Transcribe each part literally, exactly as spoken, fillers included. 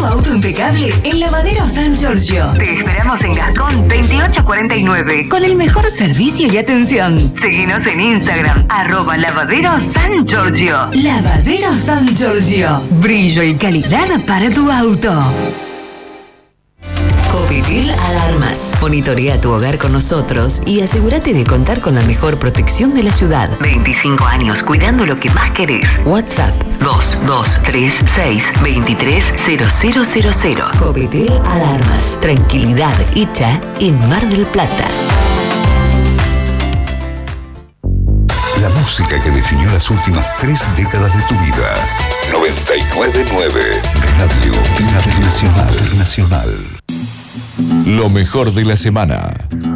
tu auto impecable en Lavadero San Giorgio. Te esperamos en Gascón veintiocho cuarenta y nueve con el mejor servicio y atención. Seguinos en Instagram, arroba Lavadero San Giorgio. Lavadero San Giorgio. Brillo y calidad para tu auto. Covitil Alarmas. Monitorea tu hogar con nosotros y asegúrate de contar con la mejor protección de la ciudad. veinticinco años cuidando lo que más querés. WhatsApp dos dos tres seis dos tres cero cero cero cero. Covitil Alarmas. Tranquilidad hecha en Mar del Plata. La música que definió las últimas tres décadas de tu vida. noventa y nueve punto nueve Radio Internacional. Internacional. Lo mejor de la semana.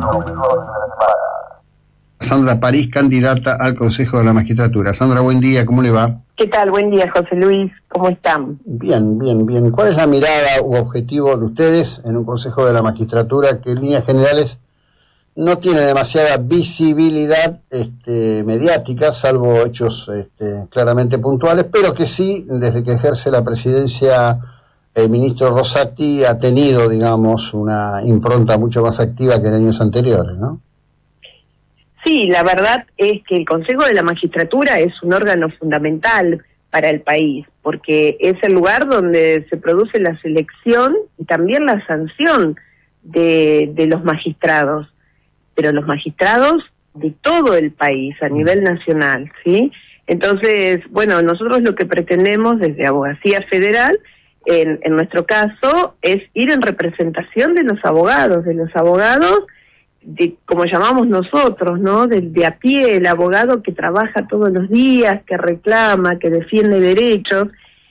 Sandra París, candidata al Consejo de la Magistratura. Sandra, buen día, ¿cómo le va? ¿Qué tal? Buen día, José Luis, ¿cómo están? Bien, bien, bien. ¿Cuál es la mirada u objetivo de ustedes en un Consejo de la Magistratura que en líneas generales no tiene demasiada visibilidad este, mediática, salvo hechos este, claramente puntuales, pero que sí, desde que ejerce la presidencia el ministro Rosati, ha tenido, digamos, una impronta mucho más activa que en años anteriores, ¿no? Sí, la verdad es que el Consejo de la Magistratura es un órgano fundamental para el país, porque es el lugar donde se produce la selección y también la sanción de, de los magistrados, pero los magistrados de todo el país, a nivel nacional, ¿sí? Entonces, bueno, nosotros lo que pretendemos desde Abogacía Federal, en, en nuestro caso, es ir en representación de los abogados, de los abogados, de como llamamos nosotros, ¿no? Del de a pie, el abogado que trabaja todos los días, que reclama, que defiende derechos,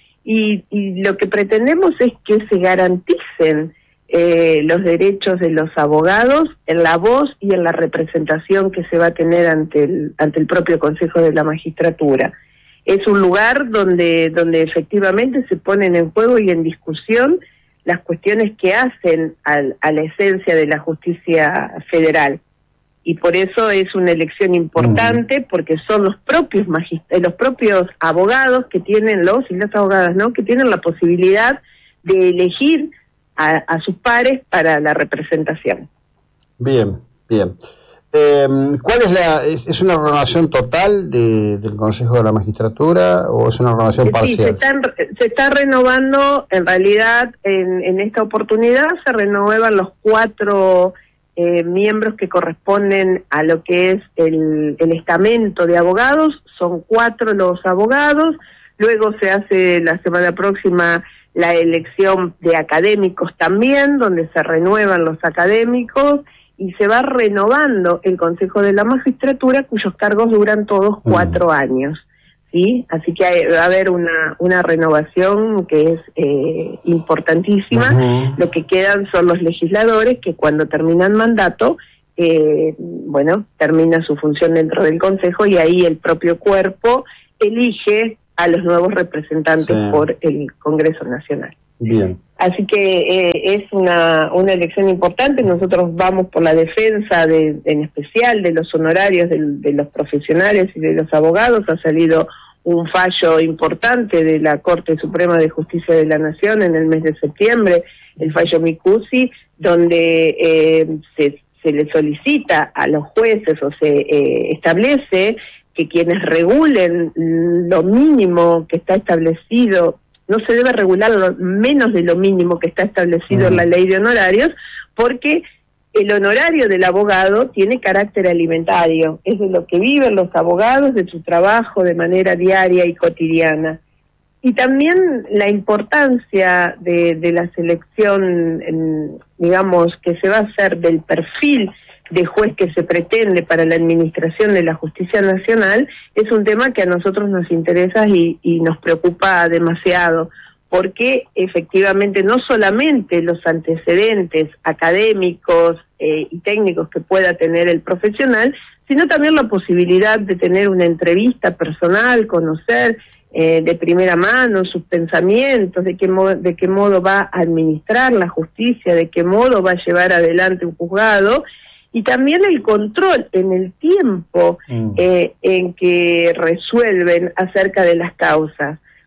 y, y lo que pretendemos es que se garanticen eh, los derechos de los abogados en la voz y en la representación que se va a tener ante el, ante el propio Consejo de la Magistratura. Es un lugar donde, donde efectivamente se ponen en juego y en discusión las cuestiones que hacen al, a la esencia de la justicia federal. Y por eso es una elección importante, uh-huh. porque son los propios magist- los propios abogados que tienen, los y las abogadas, ¿no?, que tienen la posibilidad de elegir a, a sus pares para la representación. Bien, bien. Eh, ¿Cuál es la, es, es una renovación total de, del Consejo de la Magistratura o es una renovación sí, parcial? Se, están, se está renovando, en realidad, en, en esta oportunidad se renuevan los cuatro eh, miembros que corresponden a lo que es el, el estamento de abogados, son cuatro los abogados, luego se hace la semana próxima la elección de académicos también, donde se renuevan los académicos, y se va renovando el Consejo de la Magistratura, cuyos cargos duran todos cuatro uh-huh. años, ¿sí? Así que hay, va a haber una, una renovación que es eh, importantísima. Uh-huh. Lo que quedan son los legisladores que cuando terminan mandato, eh, bueno, termina su función dentro del Consejo y ahí el propio cuerpo elige a los nuevos representantes sí. por el Congreso Nacional. Bien. Así que eh, es una, una elección importante. Nosotros vamos por la defensa, de, en especial, de los honorarios de, de los profesionales y de los abogados. Ha salido un fallo importante de la Corte Suprema de Justicia de la Nación en el mes de septiembre, el fallo Micusi, donde eh, se, se le solicita a los jueces o se eh, establece que quienes regulen lo mínimo que está establecido, no se debe regular lo, menos de lo mínimo que está establecido uh-huh. en la ley de honorarios, porque el honorario del abogado tiene carácter alimentario, es de lo que viven los abogados, de su trabajo de manera diaria y cotidiana. Y también la importancia de, de la selección, en, digamos, que se va a hacer del perfil de juez que se pretende para la administración de la justicia nacional, es un tema que a nosotros nos interesa y, y nos preocupa demasiado, porque efectivamente no solamente los antecedentes académicos eh, y técnicos que pueda tener el profesional, sino también la posibilidad de tener una entrevista personal, conocer eh, de primera mano sus pensamientos, de qué modo, de qué modo va a administrar la justicia, de qué modo va a llevar adelante un juzgado, y también el control en el tiempo mm. eh, en que resuelven acerca de las causas.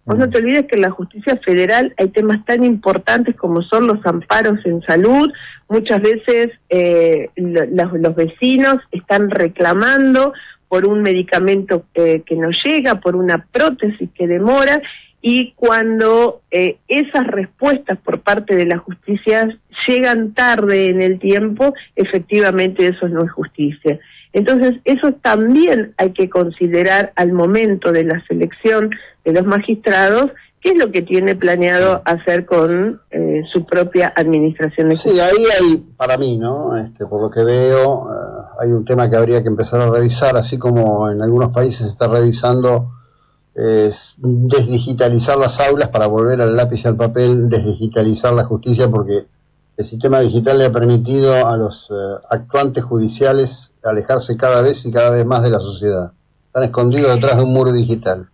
Vos no te olvides que en la justicia federal hay temas tan importantes como son los amparos en salud. Muchas veces eh, lo, los vecinos están reclamando por un medicamento eh, que no llega, por una prótesis que demora, y cuando eh, esas respuestas por parte de la justicia llegan tarde en el tiempo, efectivamente eso no es justicia. Entonces, eso también hay que considerar al momento de la selección de los magistrados, qué es lo que tiene planeado hacer con eh, su propia administración. Sí, ahí hay, para mí, ¿no? Este, por lo que veo, uh, hay un tema que habría que empezar a revisar, así como en algunos países se está revisando eh, desdigitalizar las aulas para volver al lápiz y al papel, desdigitalizar la justicia, porque el sistema digital le ha permitido a los uh, actuantes judiciales alejarse cada vez y cada vez más de la sociedad. Están escondidos detrás de un muro digital.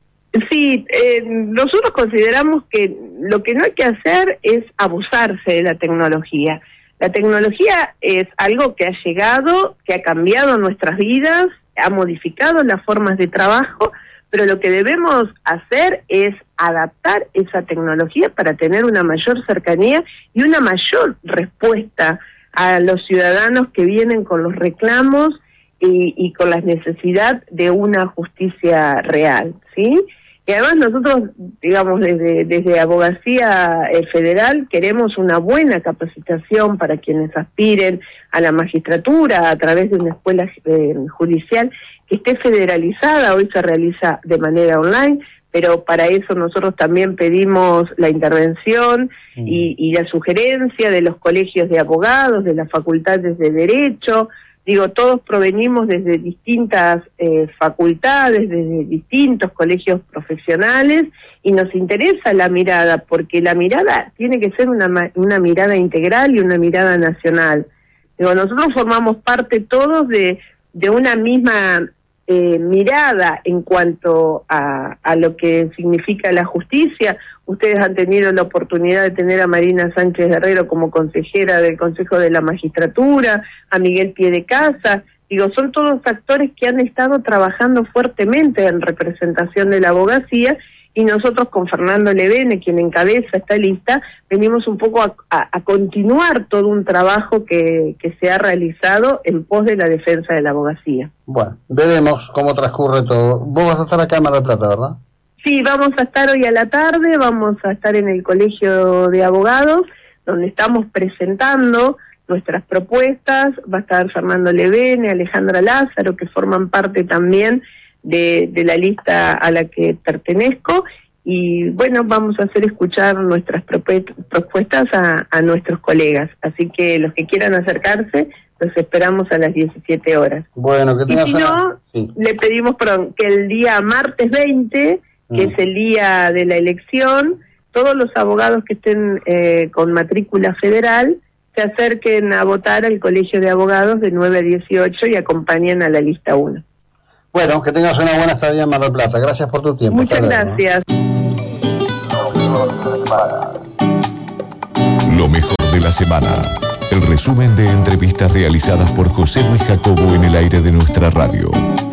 Sí, eh, nosotros consideramos que lo que no hay que hacer es abusarse de la tecnología. La tecnología es algo que ha llegado, que ha cambiado nuestras vidas, ha modificado las formas de trabajo, pero lo que debemos hacer es adaptar esa tecnología para tener una mayor cercanía y una mayor respuesta a los ciudadanos que vienen con los reclamos y, y con la necesidad de una justicia real, ¿sí? Y además nosotros, digamos, desde, desde Abogacía eh, Federal queremos una buena capacitación para quienes aspiren a la magistratura a través de una escuela eh, judicial que esté federalizada. Hoy se realiza de manera online, pero para eso nosotros también pedimos la intervención mm. y, y la sugerencia de los colegios de abogados, de las facultades de Derecho. Digo, todos provenimos desde distintas eh, facultades, desde distintos colegios profesionales, y nos interesa la mirada, porque la mirada tiene que ser una, una mirada integral y una mirada nacional. Digo, nosotros formamos parte todos de, de una misma eh, mirada en cuanto a, a lo que significa la justicia. Ustedes han tenido la oportunidad de tener a Marina Sánchez Guerrero como consejera del Consejo de la Magistratura, a Miguel Piedecasa. Digo, son todos actores que han estado trabajando fuertemente en representación de la abogacía, y nosotros con Fernando Levene, quien encabeza esta lista, venimos un poco a, a, a continuar todo un trabajo que, que se ha realizado en pos de la defensa de la abogacía. Bueno, veremos cómo transcurre todo. Vos vas a estar acá en Mar del Plata, ¿verdad? Sí, vamos a estar hoy a la tarde, vamos a estar en el Colegio de Abogados, donde estamos presentando nuestras propuestas. Va a estar Fernando Levene, Alejandra Lázaro, que forman parte también de, de la lista a la que pertenezco, y bueno, vamos a hacer escuchar nuestras propuestas a, a nuestros colegas. Así que los que quieran acercarse, los esperamos a las diecisiete horas. Bueno, que tengas y si una... no, sí. le pedimos perdón, que el día martes veinte, que mm. es el día de la elección, todos los abogados que estén eh, con matrícula federal se acerquen a votar al Colegio de Abogados de nueve a dieciocho y acompañen a la lista uno. Bueno, que tengas una buena estadía en Mar del Plata. Gracias por tu tiempo. Muchas gracias. Lo mejor de la semana. El resumen de entrevistas realizadas por José Luis Jacobo en el aire de nuestra radio.